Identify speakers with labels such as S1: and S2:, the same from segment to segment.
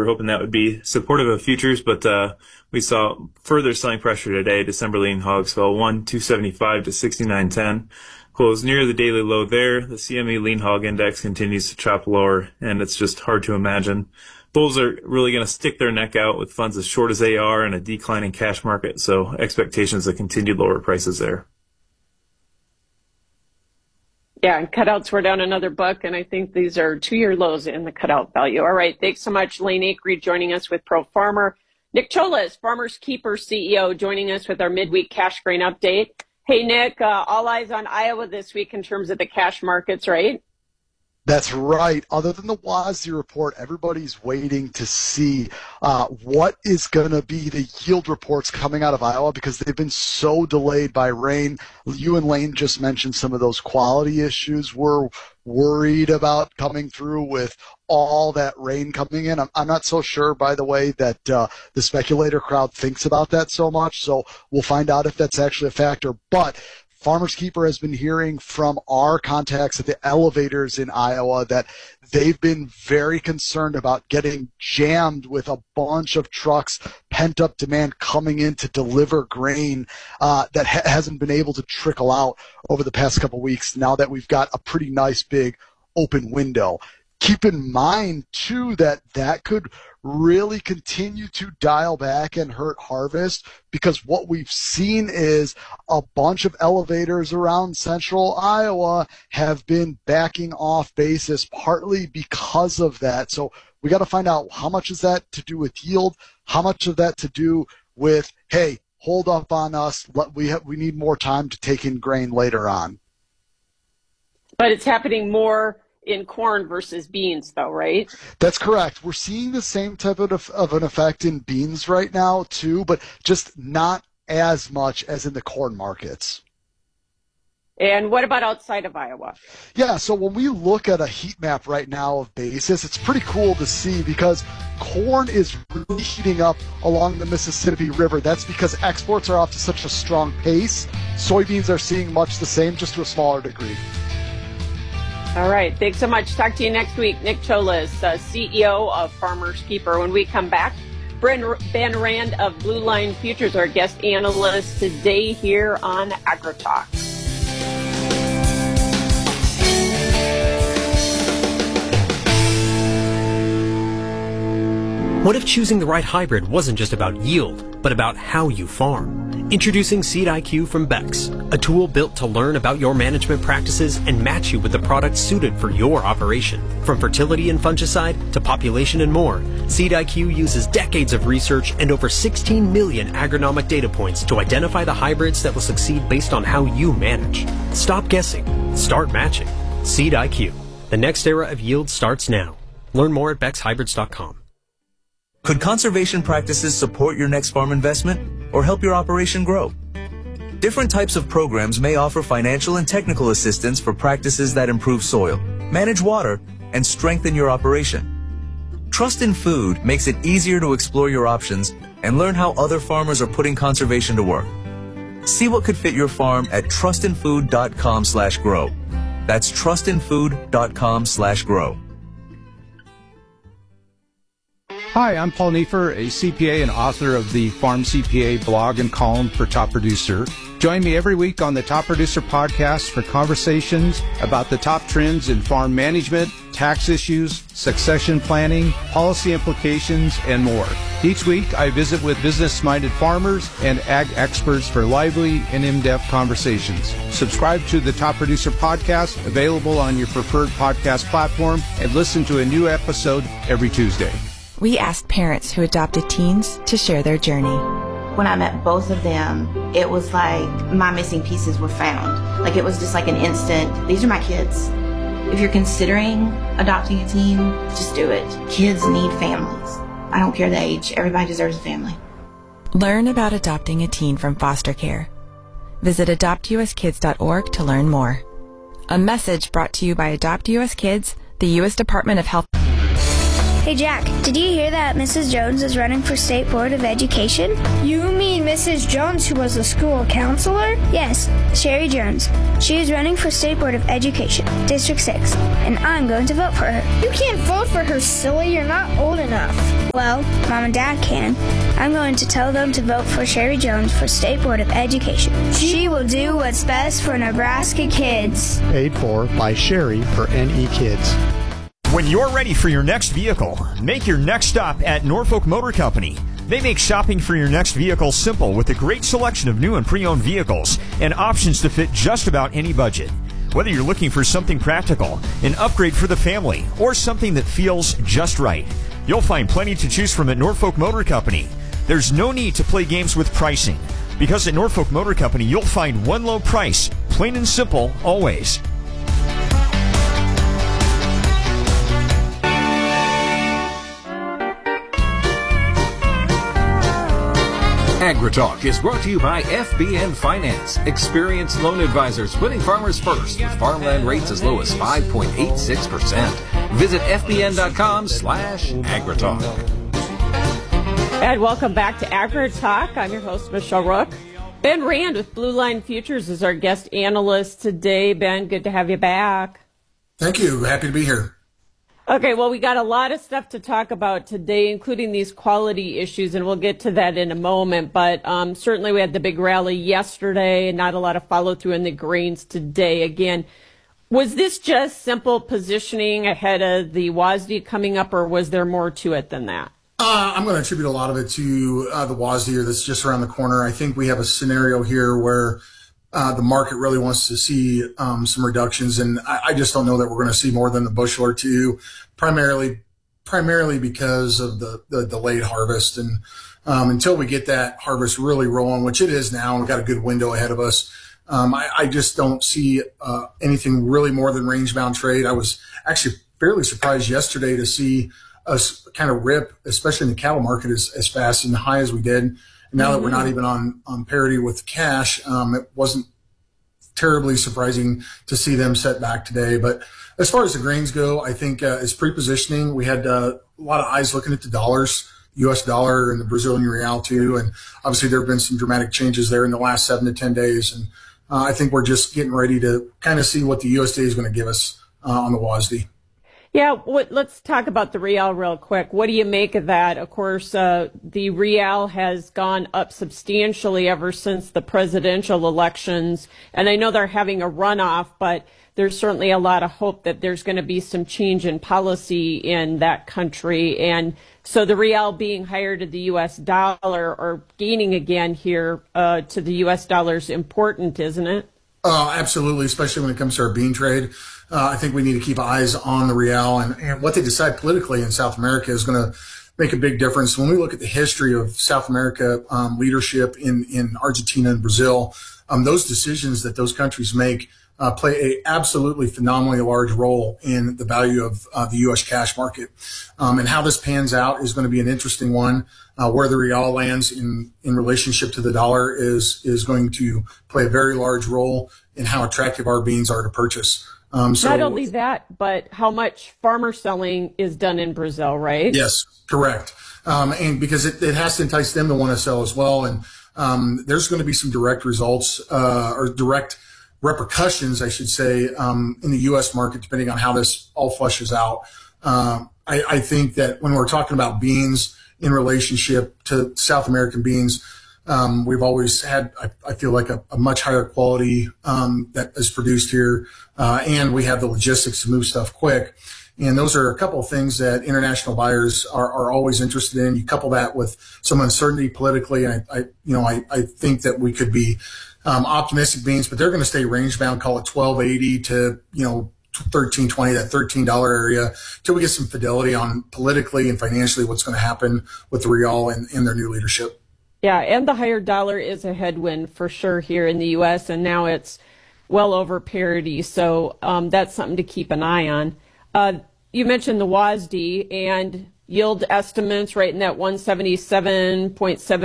S1: were hoping that would be supportive of futures, but we saw further selling pressure today. December lean hogs fell 275 to 69.10. Closed near the daily low there. The CME lean hog index continues to chop lower, and it's just hard to imagine bulls are really going to stick their neck out with funds as short as they are in a declining cash market, so expectations of continued lower prices there.
S2: Yeah, and cutouts were down another buck, and I think these are 2-year lows in the cutout value. All right, thanks so much, Lane Acree, joining us with Pro Farmer. Nick Cholas, Farmers Keeper CEO, joining us with our midweek cash grain update. Hey, Nick, all eyes on Iowa this week in terms of the cash markets, right?
S3: That's right. Other than the WASDE report, everybody's waiting to see what is going to be the yield reports coming out of Iowa because they've been so delayed by rain. You and Lane just mentioned some of those quality issues we're worried about coming through with all that rain coming in. I'm not so sure, by the way, that the speculator crowd thinks about that so much, so we'll find out if that's actually a factor. But Farmers Keeper has been hearing from our contacts at the elevators in Iowa that they've been very concerned about getting jammed with a bunch of trucks, pent-up demand coming in to deliver grain that hasn't been able to trickle out over the past couple of weeks now that we've got a pretty nice big open window. Keep in mind, too, that could really continue to dial back and hurt harvest because what we've seen is a bunch of elevators around central Iowa have been backing off basis partly because of that. So we got to find out how much is that to do with yield, how much of that to do with, hey, hold up on us, we need more time to take in grain later on.
S2: But it's happening more in corn versus beans, though, right?
S3: That's correct. We're seeing the same type of an effect in beans right now, too, but just not as much as in the corn markets.
S2: And what about outside of Iowa?
S3: Yeah, so when we look at a heat map right now of basis, it's pretty cool to see because corn is really heating up along the Mississippi River. That's because exports are off to such a strong pace. Soybeans are seeing much the same, just to a smaller degree.
S2: All right. Thanks so much. Talk to you next week. Nick Cholas, CEO of Farmers Keeper. When we come back, Ben Rand of Blue Line Futures, our guest analyst today here on AgriTalk.
S4: What if choosing the right hybrid wasn't just about yield, but about how you farm? Introducing Seed IQ from Bex, a tool built to learn about your management practices and match you with the products suited for your operation. From fertility and fungicide to population and more, Seed IQ uses decades of research and over 16 million agronomic data points to identify the hybrids that will succeed based on how you manage. Stop guessing. Start matching. Seed IQ. The next era of yield starts now. Learn more at BexHybrids.com.
S5: Could conservation practices support your next farm investment or help your operation grow? Different types of programs may offer financial and technical assistance for practices that improve soil, manage water, and strengthen your operation. Trust in Food makes it easier to explore your options and learn how other farmers are putting conservation to work. See what could fit your farm at trustinfood.com/grow. That's trustinfood.com/grow.
S6: Hi, I'm Paul Neiffer, a CPA and author of the Farm CPA blog and column for Top Producer. Join me every week on the Top Producer podcast for conversations about the top trends in farm management, tax issues, succession planning, policy implications, and more. Each week, I visit with business-minded farmers and ag experts for lively and in-depth conversations. Subscribe to the Top Producer podcast, available on your preferred podcast platform, and listen to a new episode every Tuesday.
S7: We asked parents who adopted teens to share their journey.
S8: When I met both of them, it was like my missing pieces were found. Like it was just like an instant, these are my kids. If you're considering adopting a teen, just do it. Kids need families. I don't care the age. Everybody deserves a family.
S7: Learn about adopting a teen from foster care. Visit adoptuskids.org to learn more. A message brought to you by Adopt US Kids, the U.S. Department of Health.
S9: Hey Jack, did you hear that Mrs. Jones is running for State Board of Education?
S10: You mean Mrs. Jones, who was a school counselor?
S9: Yes, Sherry Jones. She is running for State Board of Education, District 6, and I'm going to vote for her.
S10: You can't vote for her, silly. You're not old enough.
S9: Well, Mom and Dad can. I'm going to tell them to vote for Sherry Jones for State Board of Education. She will do what's best for Nebraska kids.
S11: Paid for by Sherry for NE Kids.
S12: When you're ready for your next vehicle, make your next stop at Norfolk Motor Company. They make shopping for your next vehicle simple with a great selection of new and pre-owned vehicles and options to fit just about any budget. Whether you're looking for something practical, an upgrade for the family, or something that feels just right, you'll find plenty to choose from at Norfolk Motor Company. There's no need to play games with pricing, because at Norfolk Motor Company, you'll find one low price, plain and simple, always.
S13: AgriTalk is brought to you by FBN Finance. Experienced loan advisors putting farmers first with farmland rates as low as 5.86%. Visit FBN.com/AgriTalk.
S2: And welcome back to AgriTalk. I'm your host, Michelle Rook. Ben Rand with Blue Line Futures is our guest analyst today. Ben, good to have you back.
S14: Thank you. Happy to be here.
S2: Okay, well, we got a lot of stuff to talk about today, including these quality issues, and we'll get to that in a moment. But certainly we had the big rally yesterday, not a lot of follow-through in the grains today. Again, was this just simple positioning ahead of the WASDE coming up, or was there more to it than that?
S14: I'm going to attribute a lot of it to the WASDE that's just around the corner. I think we have a scenario here where the market really wants to see some reductions, and I just don't know that we're going to see more than a bushel or two, primarily because of the delayed harvest. And until we get that harvest really rolling, which it is now, and we've got a good window ahead of us, I just don't see anything really more than range-bound trade. I was actually fairly surprised yesterday to see us kind of rip, especially in the cattle market, as fast and high as we did. Now that we're not even on parity with cash, it wasn't terribly surprising to see them set back today. But as far as the grains go, I think it's pre-positioning. We had a lot of eyes looking at the dollars, U.S. dollar and the Brazilian real too. And obviously there have been some dramatic changes there in the last 7 to 10 days. And I think we're just getting ready to kind of see what the USDA is going to give us on the WASDE.
S2: Yeah, let's talk about the real real quick. What do you make of that? Of course, the real has gone up substantially ever since the presidential elections. And I know they're having a runoff, but there's certainly a lot of hope that there's going to be some change in policy in that country. And so the real being higher to the U.S. dollar or gaining again here to the U.S. dollar is important, isn't it?
S14: Absolutely, especially when it comes to our bean trade. I think we need to keep eyes on the real, and what they decide politically in South America is going to make a big difference. When we look at the history of South America leadership in Argentina and Brazil, those decisions that those countries make play a absolutely phenomenally large role in the value of the U.S. cash market. And how this pans out is going to be an interesting one. Where the real lands in relationship to the dollar is going to play a very large role in how attractive our beans are to purchase.
S2: Not only that, but how much farmer selling is done in Brazil, right?
S14: Yes, correct. And because it has to entice them to want to sell as well. And there's going to be some direct results or direct repercussions, I should say, in the U.S. market, depending on how this all flushes out. I think that when we're talking about beans in relationship to South American beans, we've always had, I feel like, a much higher quality that is produced here, and we have the logistics to move stuff quick. And those are a couple of things that international buyers are always interested in. You couple that with some uncertainty politically, and I think that we could be optimistic beans, but they're going to stay range bound, call it 12.80 to $13.20, that $13 area, till we get some fidelity on politically and financially what's going to happen with the real and their new leadership.
S2: Yeah, and the higher dollar is a headwind for sure here in the U.S., and now it's well over parity, so that's something to keep an eye on. You mentioned the WASDE and yield estimates right in that 177.7,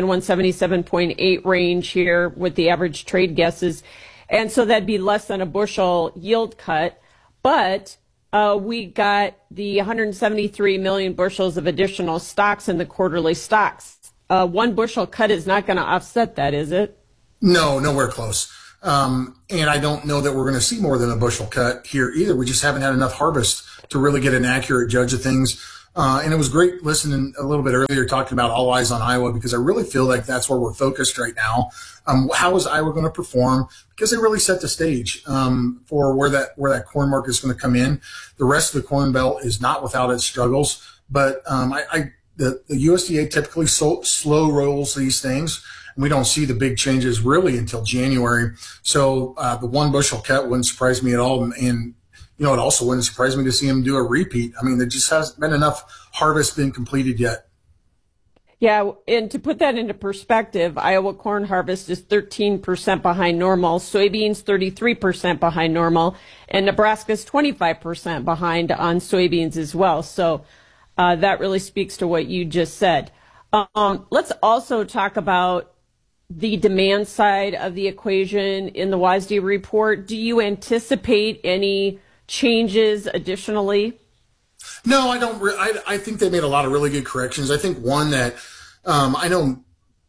S2: 177.8 range here with the average trade guesses, and so that'd be less than a bushel yield cut. But we got the 173 million bushels of additional stocks in the quarterly stocks. 1 bushel cut is not going to offset that, is it?
S14: No, nowhere close. And I don't know that we're going to see more than a bushel cut here either. We just haven't had enough harvest to really get an accurate judge of things. And it was great listening a little bit earlier talking about all eyes on Iowa, because I really feel like that's where we're focused right now. How is Iowa going to perform? Because they really set the stage for where that corn market is going to come in. The rest of the Corn Belt is not without its struggles, but the USDA typically slow rolls these things. We don't see the big changes really until January. So the 1 bushel cut wouldn't surprise me at all. And it also wouldn't surprise me to see him do a repeat. I mean, there just hasn't been enough harvest been completed yet.
S2: Yeah, and to put that into perspective, Iowa corn harvest is 13% behind normal, soybeans 33% behind normal, and Nebraska's 25% behind on soybeans as well. So that really speaks to what you just said. Let's also talk about the demand side of the equation in the WASDE report. Do you anticipate any changes additionally?
S14: No, I don't. I think they made a lot of really good corrections. I think one that I know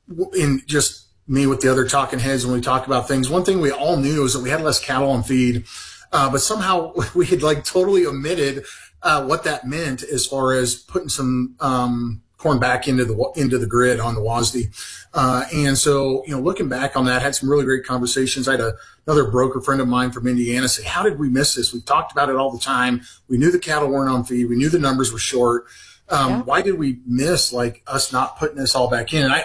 S14: in just me with the other talking heads when we talk about things, one thing we all knew is that we had less cattle on feed, but somehow we had totally omitted what that meant as far as putting some corn back into the grid on the WASDE. And so, looking back on that, had some really great conversations. I had another broker friend of mine from Indiana say, how did we miss this? We talked about it all the time. We knew the cattle weren't on feed. We knew the numbers were short. Why did we miss us not putting this all back in?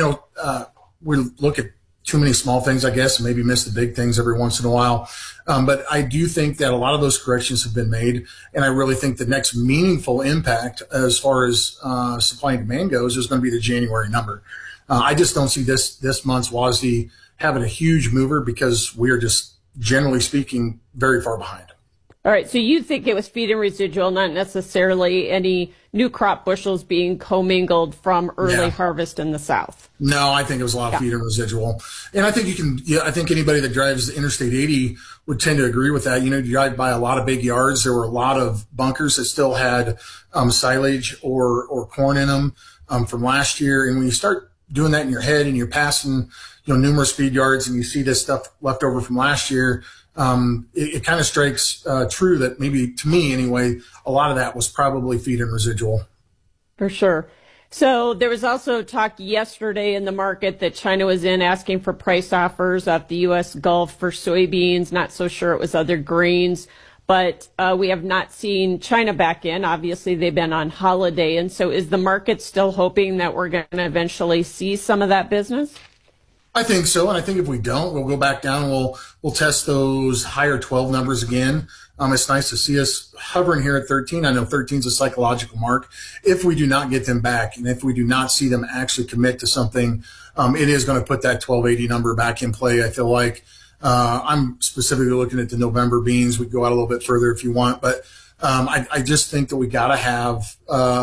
S14: And we look at too many small things, I guess, and maybe miss the big things every once in a while. But I do think that a lot of those corrections have been made. And I really think the next meaningful impact as far as supply and demand goes is going to be the January number. I just don't see this month's WASDE having a huge mover because we're just, generally speaking, very far behind.
S2: All right. So you think it was feed and residual, not necessarily any new crop bushels being commingled from early harvest in the South?
S14: No, I think it was a lot of feed and residual. And I think I think anybody that drives Interstate 80 would tend to agree with that. You drive by a lot of big yards. There were a lot of bunkers that still had silage or corn in them from last year. And when you start doing that in your head and you're passing, numerous feed yards and you see this stuff left over from last year, it kind of strikes true that maybe, to me anyway, a lot of that was probably feed and residual.
S2: For sure. So there was also talk yesterday in the market that China was in asking for price offers off the U.S. Gulf for soybeans. Not so sure it was other grains, but we have not seen China back in. Obviously, they've been on holiday. And so is the market still hoping that we're going to eventually see some of that business?
S14: I think so, and I think if we don't, we'll go back down and we'll test those higher 12 numbers again. It's nice to see us hovering here at 13. I know 13 is a psychological mark. If we do not get them back, and if we do not see them actually commit to something, it is going to put that 1280 number back in play. I feel like I'm specifically looking at the November beans. We go out a little bit further if you want, but I just think that we got to have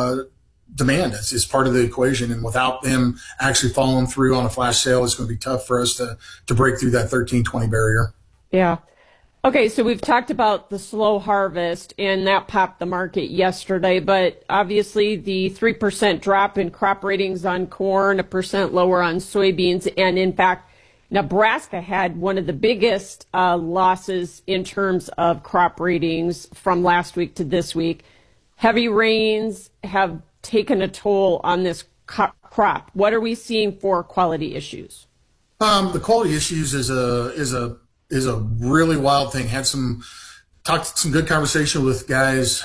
S14: demand is part of the equation, and without them actually following through on a flash sale, it's going to be tough for us to break through that 1320 barrier.
S2: Yeah. Okay, so we've talked about the slow harvest, and that popped the market yesterday, but obviously the 3% drop in crop ratings on corn, 1% lower on soybeans, and in fact, Nebraska had one of the biggest losses in terms of crop ratings from last week to this week. Heavy rains have taken a toll on this crop. What are we seeing for quality issues?
S14: The quality issues is a really wild thing. Had some good conversation with guys.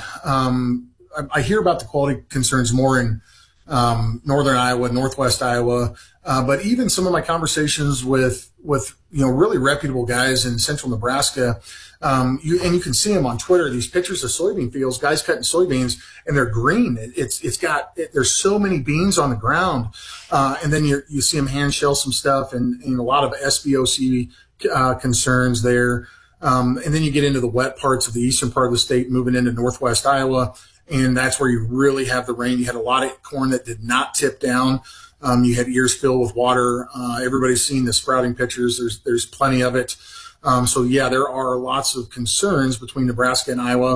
S14: I hear about the quality concerns more in northern Iowa, northwest Iowa, but even some of my conversations with really reputable guys in central Nebraska, you can see them on Twitter. These pictures of soybean fields, guys cutting soybeans, and they're green. There's so many beans on the ground, and then you see them hand shell some stuff, and a lot of SBOC concerns there. And then you get into the wet parts of the eastern part of the state, moving into northwest Iowa, and that's where you really have the rain. You had a lot of corn that did not tip down. You had ears filled with water. Everybody's seen the sprouting pictures. There's plenty of it. So yeah, there are lots of concerns between Nebraska and Iowa.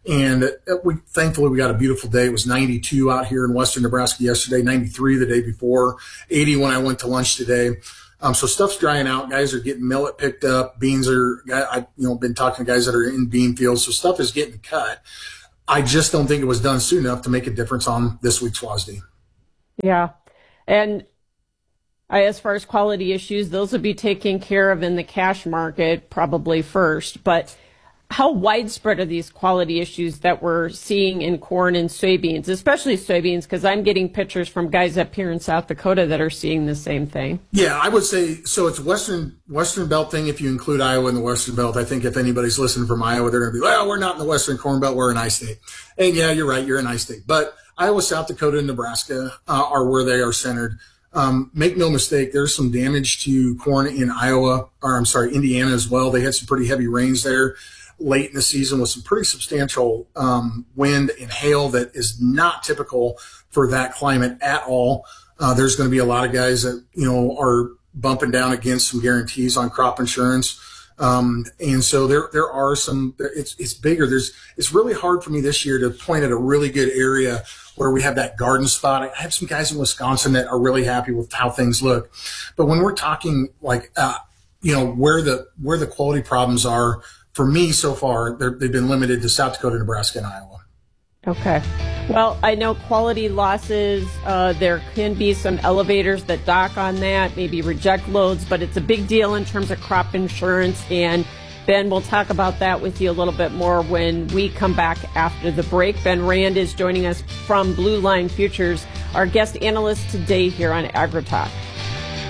S14: And thankfully we got a beautiful day. It was 92 out here in western Nebraska yesterday, 93 the day before, 80 when I went to lunch today. So stuff's drying out. Guys are getting millet picked up. Beans I've been talking to guys that are in bean fields. So stuff is getting cut. I just don't think it was done soon enough to make a difference on this week's WASD.
S2: Yeah. And as far as quality issues, those will be taken care of in the cash market probably first. But how widespread are these quality issues that we're seeing in corn and soybeans, especially soybeans, because I'm getting pictures from guys up here in South Dakota that are seeing the same thing?
S14: Yeah, I would say, so it's a Western Belt thing if you include Iowa in the Western Belt. I think if anybody's listening from Iowa, they're going to be, well, we're not in the Western Corn Belt, we're an I-state. And yeah, you're right, you're an I-state. But Iowa, South Dakota, and Nebraska are where they are centered. Make no mistake, there's some damage to corn in Indiana as well. They had some pretty heavy rains there late in the season with some pretty substantial wind and hail that is not typical for that climate at all. There's going to be a lot of guys that, are bumping down against some guarantees on crop insurance. And so there are some, it's bigger. It's really hard for me this year to point at a really good area where we have that garden spot. I have some guys in Wisconsin that are really happy with how things look. But when we're talking like, where the quality problems are, for me so far, they've been limited to South Dakota, Nebraska, and Iowa.
S2: Okay. Well, I know quality losses, there can be some elevators that dock on that, maybe reject loads, but it's a big deal in terms of crop insurance. And Ben, we'll talk about that with you a little bit more when we come back after the break. Ben Rand is joining us from Blue Line Futures, our guest analyst today here on AgriTalk.